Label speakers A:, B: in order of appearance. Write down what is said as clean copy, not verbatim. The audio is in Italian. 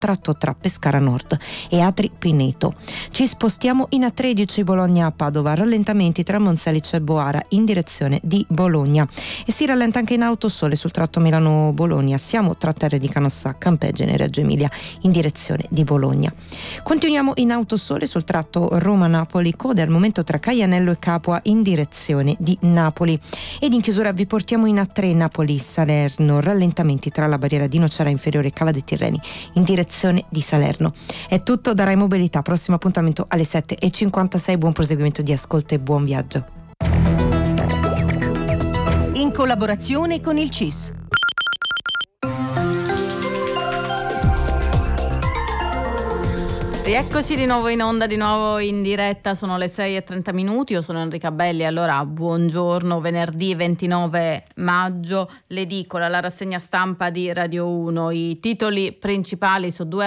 A: tratto tra Pescara Nord e Atri Pineto. Ci spostiamo in A13 Bologna-Padova, rallentamenti tra Monselice e Boara in direzione di Bologna, e si rallenta anche in Autosole sul tratto Milano-Bologna. Siamo tra Terre di Canossa, Campegene e Reggio Emilia in direzione di Bologna. Continuiamo in Autosole sul tratto Roma-Napoli, code al momento tra Caianello e Capua in direzione di Napoli. Ed in chiusura vi portiamo in A3 Napoli-Salerno, rallentamenti tra la barriera di Nocera Inferiore e Cava dei Tirreni in direzione di Salerno. È tutto da Rai Mobilità, prossimo appuntamento alle 7:56. Buon proseguimento di ascolto e buon viaggio.
B: In collaborazione con il CIS.
C: Rieccoci di nuovo in onda, di nuovo in diretta, sono le 6:30. Io sono Enrica Belli, allora buongiorno, venerdì 29 maggio, l'edicola, la rassegna stampa di Radio 1, i titoli principali su due